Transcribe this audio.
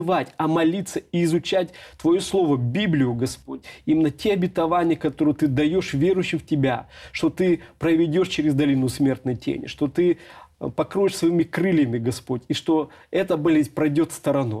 а молиться и изучать Твое Слово, Библию, Господь. Именно те обетования, которые Ты даешь верующим в Тебя, что Ты проведешь через долину смертной тени, что Ты покроешь своими крыльями, Господь, и что эта болезнь пройдет стороной.